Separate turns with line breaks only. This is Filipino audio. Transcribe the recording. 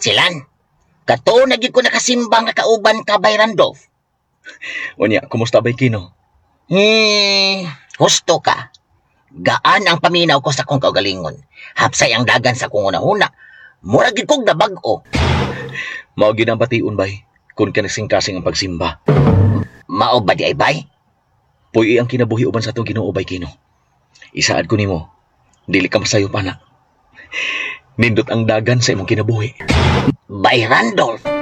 Silan, kato naging ko nakasimba nga kauban ka bay Randolph.
Unya, kumusta bay Kino?
Husto ka. Gaan ang paminaw ko sa kong kaugalingon. Hapsay ang dagan sa kong una-una. Murag kong nabag-o.
Mao ginabatiun bay, kung kanasing-kasing ang pagsimba.
Mao ba di ay bay?
Puy ang kinabuhi uban sa itong Ginoo bay Kino. Isaad ko nimo, dili ka masayo pa na. Nindot ang dagan sa imong kinabuhi.
Bay Randolph,